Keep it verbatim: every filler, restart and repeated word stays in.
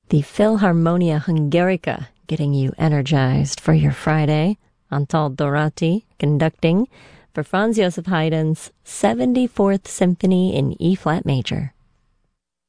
The Philharmonia Hungarica getting you energized for your Friday. Antal Dorati conducting for Franz Joseph Haydn's seventy-fourth Symphony in E-flat major.